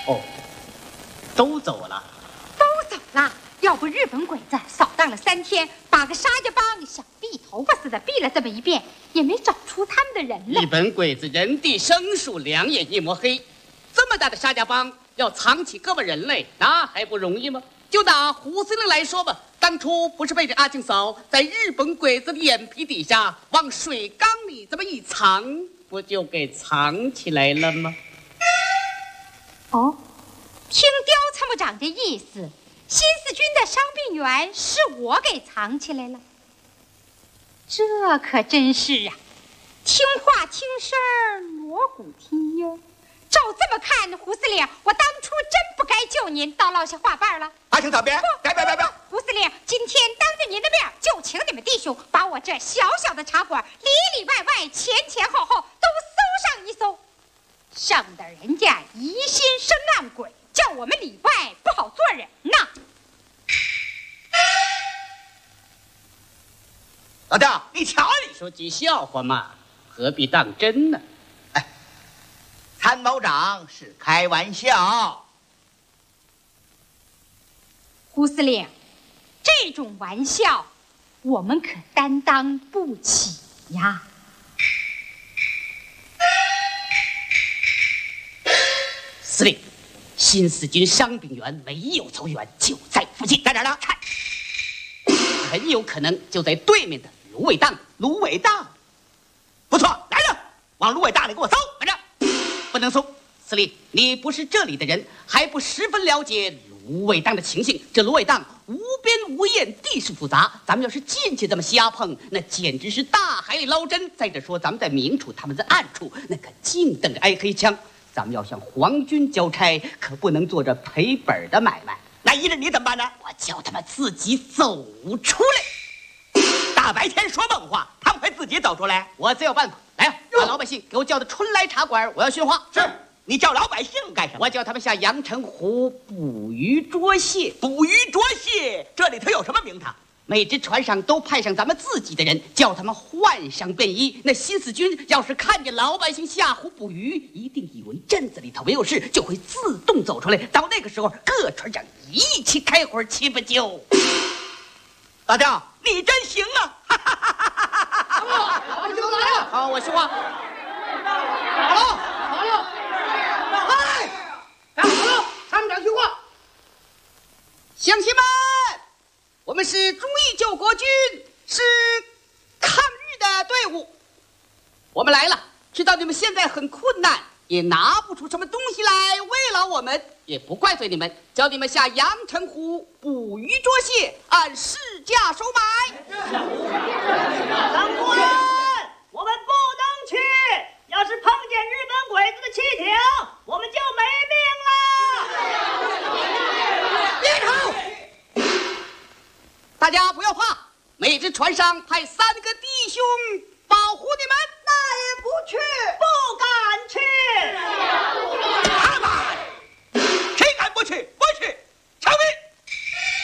哦，都走了。 都走了。要不日本鬼子扫荡了3天，把个沙家帮像避头发似的避了这么一遍，也没找出他们的人来。 日本鬼子人地生疏，两眼一抹黑，这么大的沙家帮要藏起个把人来，那还不容易吗？就拿胡司令来说吧，当初不是被这阿庆嫂在日本鬼子的眼皮底下往水缸里这么一藏，不就给藏起来了吗？ 哦，听刁参谋长的意思，新四军的伤病员是我给藏起来了。这可真是啊，听话听声，锣鼓听音。照这么看，胡司令，我当初真不该救您，倒落下话瓣了。 阿庆嫂，别， 胡司令，今天当着您的面，就请你们弟兄把我这小小的茶馆里里外外、前前后后都搜上一搜，省得人家疑心生暗鬼，叫我们里外不好做人呐。 老赵，你瞧你说句笑话嘛，何必当真呢？ 参谋长是开玩笑。 胡司令，这种玩笑我们可担当不起呀。 司令，新四军伤病员没有走远，就在附近。 在哪儿呢？ 看，很有可能就在对面的芦苇荡。 芦苇荡，不错，来了，往芦苇荡里给我搜。 慢着，不能搜。司令，你不是这里的人，还不十分了解芦苇荡的情形。这芦苇荡无边无沿，地势复杂，咱们要是进去这么瞎碰，那简直是大海里捞针。再者说，咱们在明处，他们在暗处，那可净等着挨黑枪。咱们要向皇军交差，可不能做着赔本的买卖。 那依着你怎么办呢？ 我叫他们自己走出来。 大白天说梦话，他们会自己走出来？ 我自有办法。来呀，把老百姓给我叫到春来茶馆，我要训话。 是。你叫老百姓干什么？ 我叫他们下阳澄湖捕鱼捉蟹。 捕鱼捉蟹，这里头有什么名堂？ 每只船上都派上咱们自己的人，叫他们换上便衣。那新四军要是看见老百姓下湖捕鱼，一定以为镇子里头没有事，就会自动走出来。到那个时候，各船长一起开火，岂不就？ 老赵，你真行啊！ 老百姓都来了。好，我说话。好了。嗨，好了，参谋长训话。乡亲们，我们是忠义救国军，是抗日的队伍。我们来了，知道你们现在很困难，也拿不出什么东西来慰劳我们，也不怪罪你们，叫你们下阳澄湖捕鱼捉蟹，按市价收买。 长官，我们不能去，要是碰见日本鬼子的汽艇，我们就没命了。 别吵！大家不要怕，每只船上派3个弟兄保护你们。